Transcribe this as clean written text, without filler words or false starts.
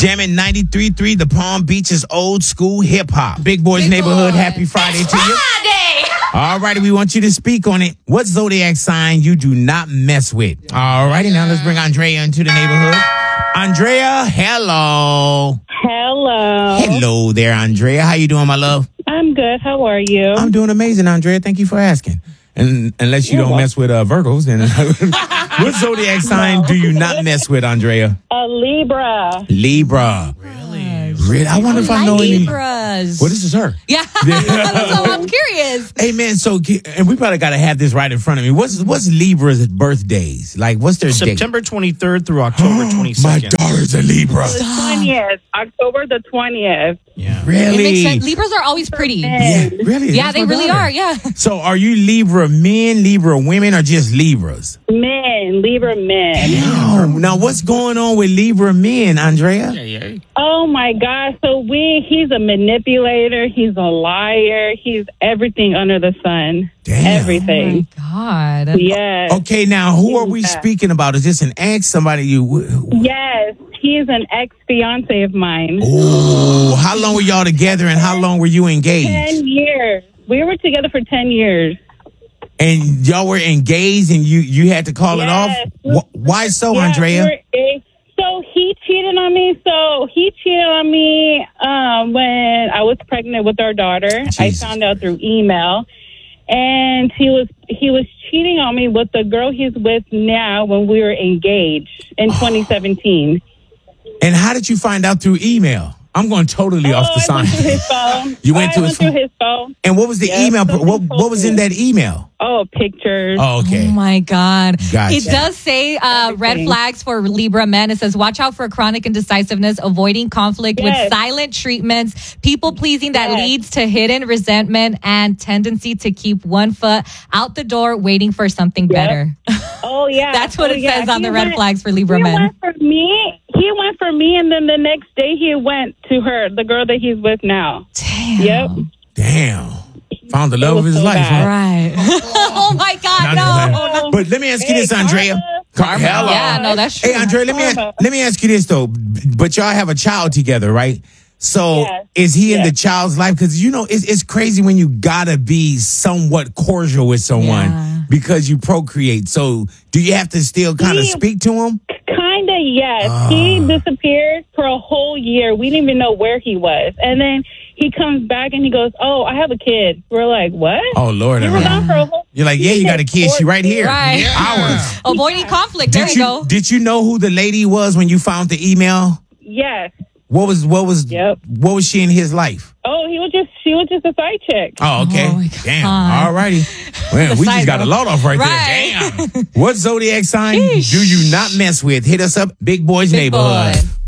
Jamming 93.3, the Palm Beaches old school hip hop. Big Boys Neighborhood, happy Friday to you. Friday! All righty, we want you to speak on it. What zodiac sign you do not mess with? All righty, now let's bring Andrea into the neighborhood. Andrea, hello. Hello. Hello there, Andrea. How you doing, my love? I'm good. How are you? I'm doing amazing, Andrea. Thank you for asking. And unless you don't mess with Virgos, then what zodiac sign do you not mess with, Andrea? A Libra. Libra. Really? I wonder if I know any. Libras. Well, this is her. Yeah. So I'm curious. Hey, man, and we probably got to have this right in front of me. What's Libra's birthdays? Like, what's their date? September 23rd through October 22nd. My daughter's a Libra. The 20th. October the 20th. Yeah. Really? It makes sense. Libras are always pretty. Yeah, really? Yeah, That's they my really daughter. are. Yeah. So are you Libra men, Libra women, or just Libras? Men. Libra men. Oh, now what's going on with Libra men, Andrea? Yeah. Oh, my God. So he's a manipulator. He's a liar. He's everything under the sun. Damn. Everything. Oh my God. Yes. Okay, now who are we Yeah. speaking about? Is this an ex? Somebody you? Yes. He's an ex-fiance of mine. Oh, how long were y'all together and how long were you engaged? 10 years. We were together for 10 years. And y'all were engaged and you had to call it off? Yes. Why so, Yeah, Andrea? So he cheated on me. When I was pregnant with our daughter. Jesus. I found out through email, and he was cheating on me with the girl he's with now when we were engaged in 2017. And how did you find out through email? I'm going totally off the I went sign. through his phone. You went I through his through phone? his phone. And what was the Yes, email? so What was in that email? Oh, pictures. Oh, okay. Oh my God. Gotcha. It does say red flags for Libra men. It says, watch out for chronic indecisiveness, avoiding conflict with Yes. silent treatments, people pleasing that Yes. leads to hidden resentment and tendency to keep one foot out the door waiting for something better. Oh, yeah. That's what Oh, it yeah. says on He the red went- flags for Libra He men. went for me. And then the next day he went to her, the girl that he's with now. Damn. Yep. Damn. Found the love of was his so life. bad. Huh? Right. oh my God, no. But let me ask you this, Andrea. Karma. Hello. Yeah, no, that's true. Hey, Andrea, let me ask you this though. But y'all have a child together, right? So Yes. is he in Yes. the child's life? Because it's crazy when you gotta be somewhat cordial with someone Yeah. because you procreate. So do you have to still kind of He- speak to him? Kinda, yes. He disappeared for a whole year. We didn't even know where he was. And then he comes back and he goes, "Oh, I have a kid." We're like, "What?" Oh Lord, We were gone for a whole. you're like, yeah, you got a kid. She right here. Right. Ours. Avoiding conflict. There you go. Did you know who the lady was when you found the email? Yes. What was Yep. what was she in his life? Oh, she was just a side chick. Oh, okay. Oh, my Damn. God. All righty. Well, we just side got a note. lot off right Right. there. Damn. What zodiac sign Sheesh. do you not mess with? Hit us up, Big Boys Big Neighborhood. boy.